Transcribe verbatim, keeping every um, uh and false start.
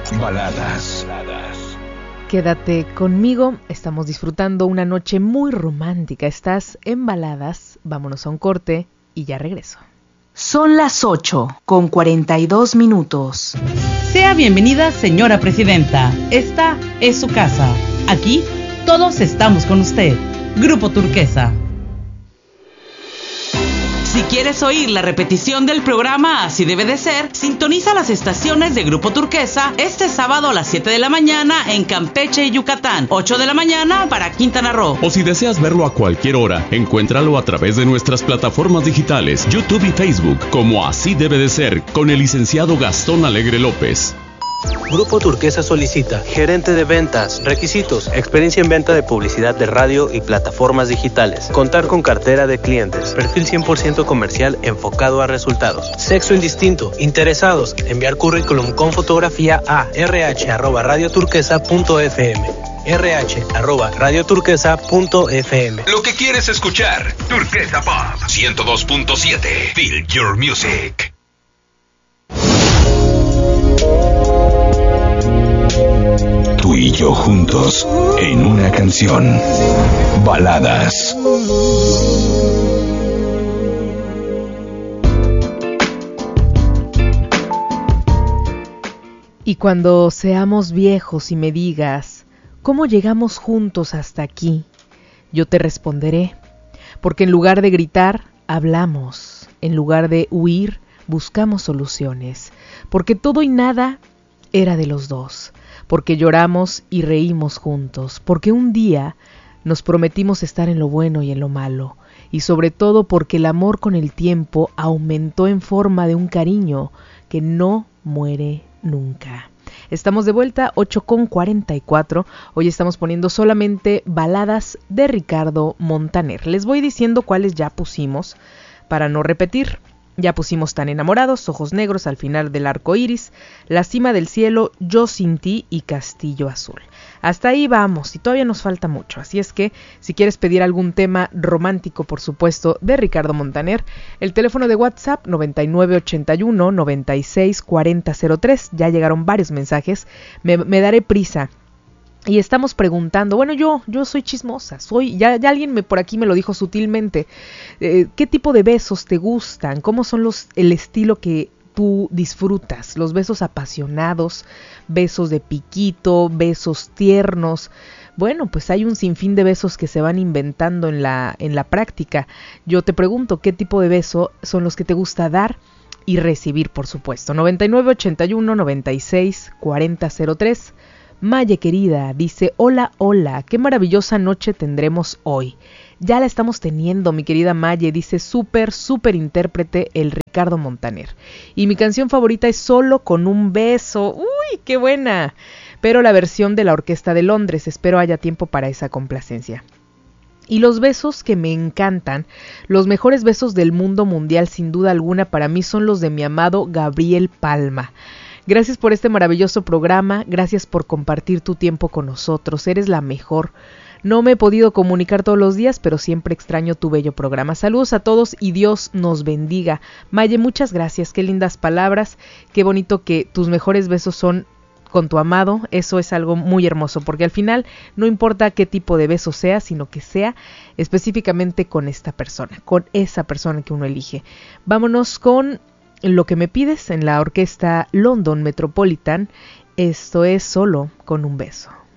Baladas. Quédate conmigo, estamos disfrutando una noche muy romántica. Estás en Baladas, vámonos a un corte y ya regreso. Son las ocho con cuarenta y dos minutos. Sea bienvenida, señora presidenta. Esta es su casa. Aquí todos estamos con usted. Grupo Turquesa. Si quieres oír la repetición del programa Así Debe de Ser, sintoniza las estaciones de Grupo Turquesa este sábado a las siete de la mañana en Campeche y Yucatán, ocho de la mañana para Quintana Roo. O si deseas verlo a cualquier hora, encuéntralo a través de nuestras plataformas digitales, YouTube y Facebook, como Así Debe de Ser, con el licenciado Gastón Alegre López. Grupo Turquesa solicita gerente de ventas. Requisitos: experiencia en venta de publicidad de radio y plataformas digitales, contar con cartera de clientes, perfil cien por ciento comercial enfocado a resultados, sexo indistinto. Interesados, enviar currículum con fotografía a r h arroba radio turquesa punto f m. r h arroba radio turquesa punto f m. Lo que quieres escuchar, Turquesa Pop ciento dos punto siete. Feel your music. Tú y yo juntos en una canción. Baladas. Y cuando seamos viejos y me digas, ¿cómo llegamos juntos hasta aquí? Yo te responderé, porque en lugar de gritar, hablamos. En lugar de huir, buscamos soluciones. Porque todo y nada era de los dos. Porque lloramos y reímos juntos, porque un día nos prometimos estar en lo bueno y en lo malo, y sobre todo porque el amor con el tiempo aumentó en forma de un cariño que no muere nunca. Estamos de vuelta, ocho con cuarenta y cuatro, hoy estamos poniendo solamente baladas de Ricardo Montaner. Les voy diciendo cuáles ya pusimos para no repetir. Ya pusimos Tan enamorados, Ojos negros, Al final del arco iris, La cima del cielo, Yo sin ti y Castillo azul. Hasta ahí vamos y todavía nos falta mucho, así es que si quieres pedir algún tema romántico, por supuesto, de Ricardo Montaner, el teléfono de WhatsApp noventa y nueve ochenta y uno noventa y seis cuarenta cero tres, ya llegaron varios mensajes, me, me daré prisa. Y estamos preguntando, bueno, yo yo soy chismosa, soy ya, ya alguien me por aquí me lo dijo sutilmente, eh, ¿qué tipo de besos te gustan? ¿Cómo son los el estilo que tú disfrutas? Los besos apasionados, besos de piquito, besos tiernos. Bueno, pues hay un sinfín de besos que se van inventando en la en la práctica. Yo te pregunto, ¿qué tipo de beso son los que te gusta dar y recibir, por supuesto? noventa y nueve ochenta y uno noventa y seis cuarenta cero tres. Maye querida, dice, hola, hola, qué maravillosa noche tendremos hoy. Ya la estamos teniendo, mi querida Maye, dice, súper, súper intérprete el Ricardo Montaner. Y mi canción favorita es Solo con un beso. ¡Uy, qué buena! Pero la versión de la Orquesta de Londres, espero haya tiempo para esa complacencia. Y los besos que me encantan, los mejores besos del mundo mundial, sin duda alguna, para mí son los de mi amado Gabriel Palma. Gracias por este maravilloso programa, gracias por compartir tu tiempo con nosotros, eres la mejor. No me he podido comunicar todos los días, pero siempre extraño tu bello programa. Saludos a todos y Dios nos bendiga. Maye, muchas gracias, qué lindas palabras, qué bonito que tus mejores besos son con tu amado, eso es algo muy hermoso, porque al final no importa qué tipo de beso sea, sino que sea específicamente con esta persona, con esa persona que uno elige. Vámonos con Lo que me pides en la orquesta London Metropolitan. Esto es Solo con un beso.